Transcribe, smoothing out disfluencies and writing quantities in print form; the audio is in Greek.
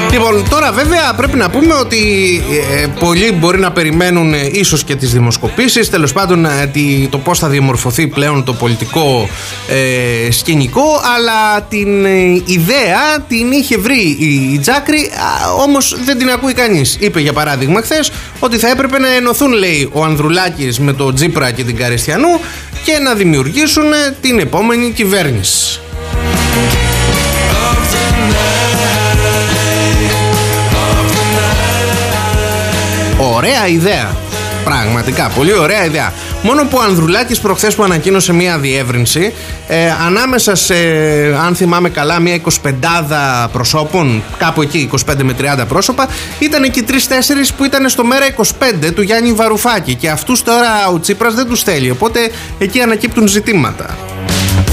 Λοιπόν, τώρα βέβαια πρέπει να πούμε ότι πολλοί μπορεί να περιμένουν ίσως και τις δημοσκοπήσεις, τέλος πάντων το πώς θα διαμορφωθεί πλέον το πολιτικό σκηνικό, αλλά την ιδέα την είχε βρει η Τζάκρη, όμως δεν την ακούει κανείς. Είπε για παράδειγμα χθες ότι θα έπρεπε να ενωθούν, λέει, ο Ανδρουλάκης με το Τζίπρα και την Καριστιανού και να δημιουργήσουν την επόμενη κυβέρνηση. Ωραία ιδέα. Πραγματικά, πολύ ωραία ιδέα. Μόνο που ο Ανδρουλάκης προχθές που ανακοίνωσε μια διεύρυνση, ανάμεσα σε, αν θυμάμαι καλά, μια 25 προσώπων, κάπου εκεί 25 με 30 πρόσωπα, ήταν και 3-4 που ήταν στο Μέρα 25 του Γιάννη Βαρουφάκη, και αυτούς τώρα ο Τσίπρας δεν τους θέλει, οπότε εκεί ανακύπτουν ζητήματα.